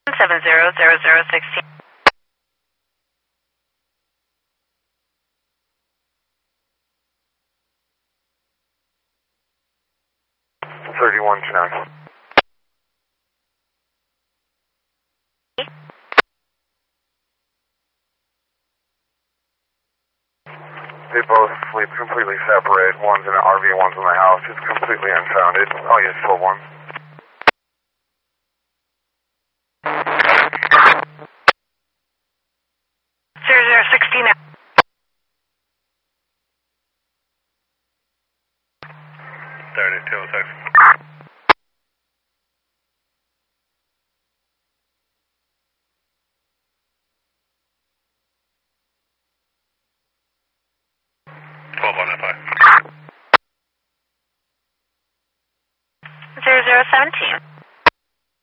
700016. 3129. They both sleep completely separate. One's in an RV, one's in the house. It's completely unfounded. I'll use 12-1. Now. 3206. Zero 17.